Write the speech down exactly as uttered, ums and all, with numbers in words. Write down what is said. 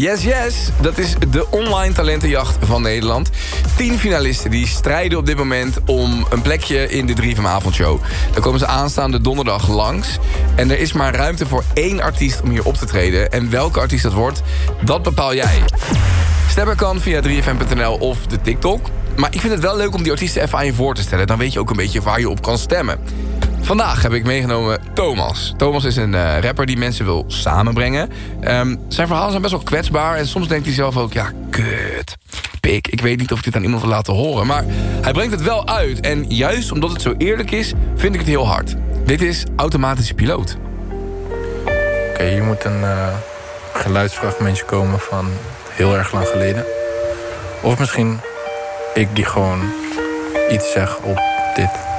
Yes, yes. Dat is de online talentenjacht van Nederland. Tien finalisten die strijden op dit moment om een plekje in de drie F M avondshow. Daar komen ze aanstaande donderdag langs. En er is maar ruimte voor één artiest om hier op te treden. En welke artiest dat wordt, dat bepaal jij. Stemmen kan via drie f m punt n l of de TikTok. Maar ik vind het wel leuk om die artiesten even aan je voor te stellen. Dan weet je ook een beetje waar je op kan stemmen. Vandaag heb ik meegenomen Thomas. Thomas is een uh, rapper die mensen wil samenbrengen. Um, zijn verhalen zijn best wel kwetsbaar. En soms denkt hij zelf ook, ja, kut. Pik, ik weet niet of ik dit aan iemand wil laten horen. Maar hij brengt het wel uit. En juist omdat het zo eerlijk is, vind ik het heel hard. Dit is Automatische Piloot. Oké, okay, hier moet een uh, geluidsfragmentje komen van heel erg lang geleden. Of misschien ik die gewoon iets zeg op dit.